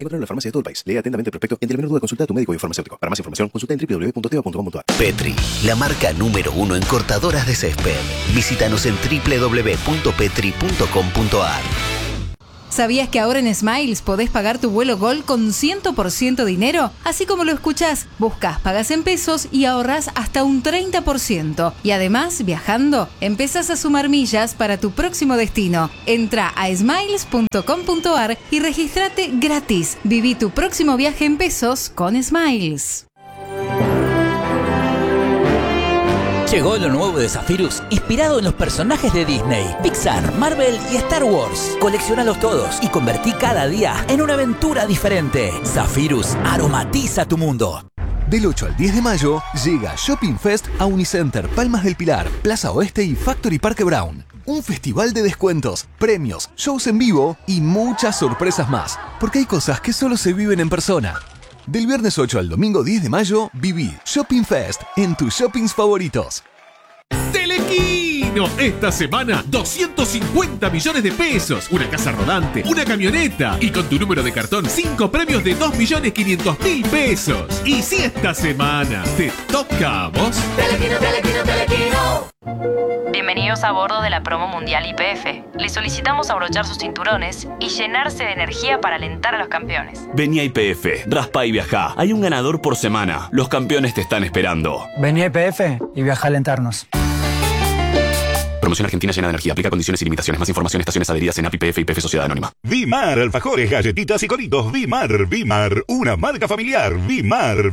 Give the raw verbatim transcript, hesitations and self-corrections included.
Encontrarlo en la farmacia de todo el país. Lee atentamente el prospecto y ante la menor duda consulta a tu médico y farmacéutico. Para más información, consulta en doble u doble u doble u punto teva punto com punto a r. Petri, la marca número uno en cortadoras de césped. Visítanos en doble u doble u doble u punto petri punto com punto a r. ¿Sabías que ahora en Smiles podés pagar tu vuelo Gol con cien por ciento dinero? Así como lo escuchás, buscas, pagas en pesos y ahorrás hasta un treinta por ciento. Y además, viajando, empezás a sumar millas para tu próximo destino. Entra a smiles punto com punto a r y regístrate gratis. Viví tu próximo viaje en pesos con Smiles. Llegó lo nuevo de Zephyrus, inspirado en los personajes de Disney, Pixar, Marvel y Star Wars. Colecciónalos todos y convertí cada día en una aventura diferente. Zephyrus aromatiza tu mundo. Del ocho al diez de mayo llega Shopping Fest a Unicenter, Palmas del Pilar, Plaza Oeste y Factory Parque Brown. Un festival de descuentos, premios, shows en vivo y muchas sorpresas más. Porque hay cosas que solo se viven en persona. Del viernes ocho al domingo diez de mayo, viví Shopping Fest en tus shoppings favoritos. Telequino, esta semana doscientos cincuenta millones de pesos, una casa rodante, una camioneta y con tu número de cartón cinco premios de dos millones quinientos mil pesos. Y si esta semana te toca a vos, Telequino, Telequino, Telequino. Bienvenidos a bordo de la promo mundial Y P F. Les solicitamos abrochar sus cinturones y llenarse de energía para alentar a los campeones. Vení a Y P F, raspa y viajá. Hay un ganador por semana. Los campeones te están esperando. Vení a Y P F y viaja a alentarnos. Promoción Argentina llena de energía. Aplica condiciones y limitaciones. Más información, estaciones adheridas en A P I P F y P F Sociedad Anónima. Vimar, alfajores, galletitas y coritos. Vimar, Vimar, una marca familiar. Vimar.